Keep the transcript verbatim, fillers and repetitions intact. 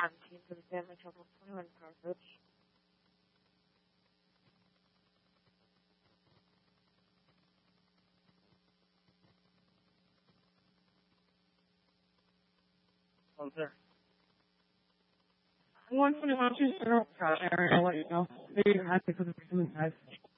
seventeen for the family total of twenty-one cartridge. Oh, there. one twenty-one, two zero, I'll let you know. Maybe you're happy for the person inside.